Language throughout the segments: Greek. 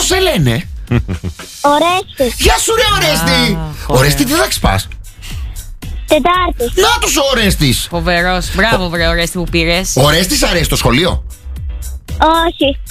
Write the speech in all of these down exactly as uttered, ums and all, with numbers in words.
σε λένε? Ορέστη. Γεια σου ρε Ορέστη. Ορέστη, τι τάξη πας? Τετάρτη. Να τους ο Ορέστης. Φοβερός. Μπράβο, βρε Ορέστη που πήρες. Ο Ορέστης αρέσει το σχολείο? Όχι.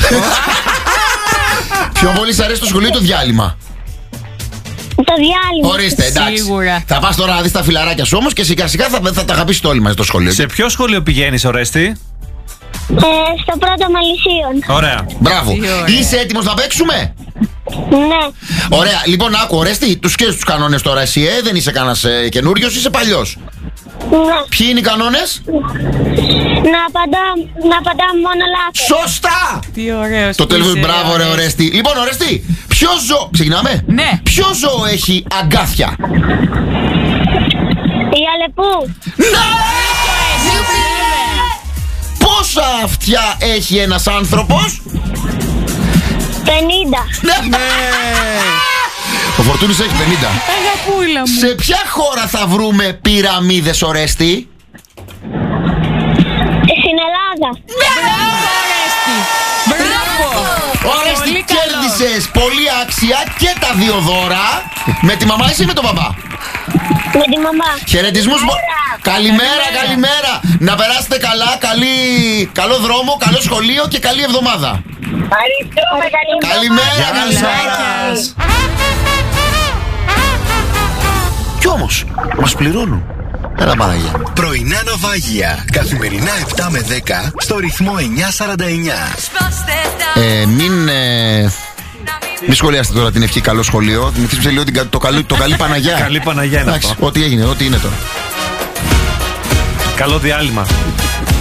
Πιο πολύ σ' αρέσει το σχολείο ή το διάλειμμα? Το διάλειμμα. Ορίστε, εντάξει. Σίγουρα. Θα πας τώρα να δεις τα φιλαράκια σου όμως και σιγά σιγά θα, θα τα αγαπήσεις όλοι μαζί στο σχολείο. Σε ποιο σχολείο πηγαίνεις, Ορέστη? Ε, στο πρώτο Μαλισσίων. Ωραία. Μπράβο. Τι ωραία. Είσαι έτοιμος να παίξουμε? Ναι. Ωραία, λοιπόν, άκου, Ορέστη, τους και τους κανόνες τώρα εσύ, ε, δεν είσαι κανένας ε, καινούριος, είσαι παλιός. Ναι. Ποιοι είναι οι κανόνες? Να απαντάμε, να απαντάμε μόνο λάθος. Σωστά! Τι ωραίος. Το που τέλος, είσαι, μπράβο, ρε Ορέστη. Λοιπόν, Ορέστη, ποιο ζώο. Ξεκινάμε. Ναι. Ποιο ζώο έχει αγκάθια? Η Αλεπού. Πόσα αυτιά έχει ένας άνθρωπος? πενήντα. Ναι. Ο Φορτούνης έχει πενήντα. Αγαπούλα μου. Σε ποια χώρα θα βρούμε πυραμίδες, Ορέστη? Στην Ελλάδα. Ορέστη. Μπράβο. Ορέστη, Πολύ καλό. κέρδισες πολύ άξια και τα δύο δώρα. Με τη μαμά είσαι ή με τον μπαμπά? Με τη μαμά. Χαιρετισμούς. Καλημέρα, καλημέρα. Να περάσετε καλά, καλή... καλό δρόμο, καλό σχολείο και καλή εβδομάδα. Ευχαριστούμε. Καλημέρα, καλημέρα. Κι όμως, μας πληρώνουν. Έλα Παναγία. Πρωινά ναυάγια. Καθημερινά επτά με δέκα στο ρυθμό εννιά σαράντα εννιά. Ε, μην... Ε, Μη σχολιάστε τώρα την ευχή καλό σχολείο. Μην θυμίσετε λίγο την, το, καλό, το καλή Παναγιά. Καλή Παναγιά είναι αυτό. Ό,τι έγινε, ό,τι είναι τώρα. Καλό διάλειμμα.